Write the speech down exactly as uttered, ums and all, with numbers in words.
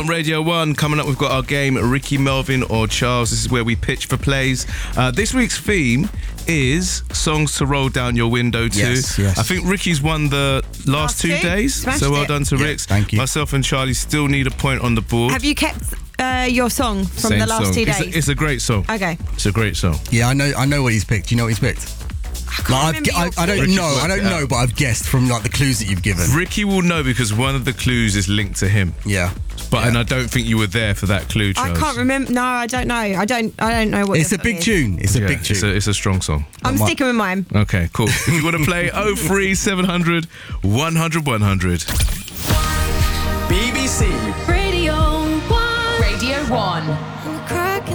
on Radio one. Coming up, we've got our game, Ricky, Melvin or Charles. This is where we pitch for plays. Uh, this week's theme is songs to roll down your window to. Yes, yes. I think Ricky's won the last, Last two, two. days. Smashed so well it. done to Yeah, Ricks. thank you. Myself and Charlie still need a point on the board. Have you kept uh, your song from Same the last song. two It's days? a, it's a great song. Okay. It's a great song. Yeah, I know. I know what he's picked. Do you know what he's picked? I can't Like, I've, remember gu- I, your I don't Ricky's know. I worked don't it know, out. but I've guessed from like the clues that you've given. Ricky will know because one of the clues is linked to him. Yeah, But yeah. and I don't think you were there for that clue, I Charles. can't remember. No, I don't know. I don't. I don't know what. It's a your big song is. tune. It's a Yeah, big tune. It's a, it's a strong song. I'm My- sticking with mine. Okay, cool. If you want to play oh three seven hundred one hundred one hundred. B B C Radio one. Radio one.